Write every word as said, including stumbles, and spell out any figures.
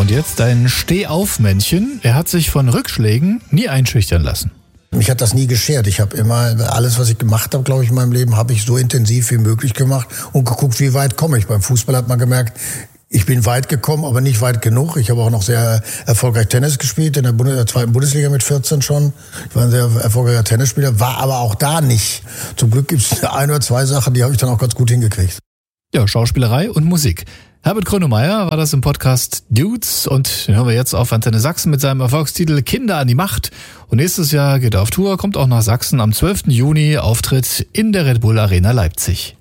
Und jetzt dein Steh-auf-Männchen. Er hat sich von Rückschlägen nie einschüchtern lassen. Mich hat das nie geschert. Ich habe immer, alles, was ich gemacht habe, glaube ich, in meinem Leben, habe ich so intensiv wie möglich gemacht und geguckt, wie weit komme ich. Beim Fußball hat man gemerkt, ich bin weit gekommen, aber nicht weit genug. Ich habe auch noch sehr erfolgreich Tennis gespielt, in der, Bundes- der zweiten Bundesliga mit vierzehn schon. Ich war ein sehr erfolgreicher Tennisspieler, war aber auch da nicht. Zum Glück gibt es ein oder zwei Sachen, die habe ich dann auch ganz gut hingekriegt. Ja, Schauspielerei und Musik. Herbert Grönemeyer war das im Podcast Dudes und den hören wir jetzt auf Antenne Sachsen mit seinem Erfolgstitel Kinder an die Macht. Und nächstes Jahr geht er auf Tour, kommt auch nach Sachsen am zwölften Juni, Auftritt in der Red Bull Arena Leipzig.